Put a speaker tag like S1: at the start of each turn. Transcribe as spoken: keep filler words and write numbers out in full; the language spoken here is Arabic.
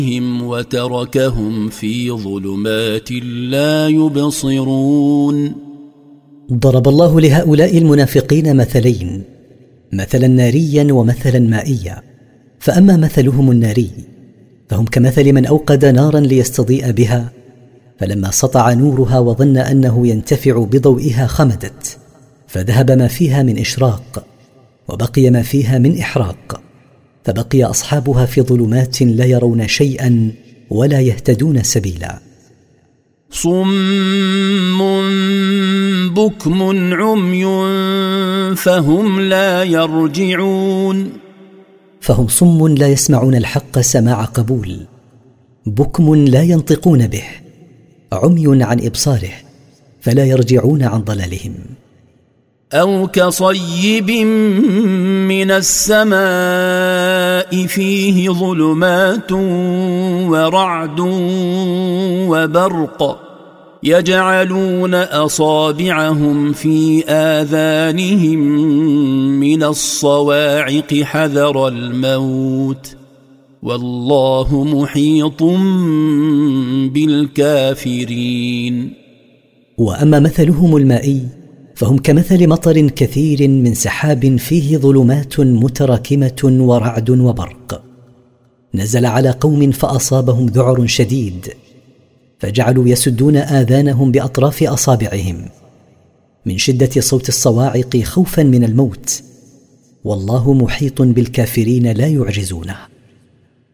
S1: وتركهم في ظلمات لا يبصرون.
S2: ضرب الله لهؤلاء المنافقين مثلين، مثلا ناريا ومثلا مائيا. فأما مثلهم الناري فهم كمثل من أوقد نارا ليستضيء بها، فلما سطع نورها وظن أنه ينتفع بضوئها خمدت، فذهب ما فيها من إشراق وبقي ما فيها من إحراق، فبقي أصحابها في ظلمات لا يرون شيئا ولا يهتدون سبيلا.
S1: صم بكم عمي فهم لا يرجعون.
S2: فهم صم لا يسمعون الحق سماع قبول، بكم لا ينطقون به، عمي عن إبصاره فلا يرجعون عن ضلالهم.
S1: أو كصيب من السماء فيه ظلمات ورعد وبرق يجعلون أصابعهم في آذانهم من الصواعق حذر الموت والله محيط بالكافرين.
S2: وأما مثلهم المائي فهم كمثل مطر كثير من سحاب فيه ظلمات متراكمة ورعد وبرق، نزل على قوم فأصابهم ذعر شديد، فجعلوا يسدون آذانهم بأطراف أصابعهم من شدة صوت الصواعق خوفا من الموت، والله محيط بالكافرين لا يعجزونه.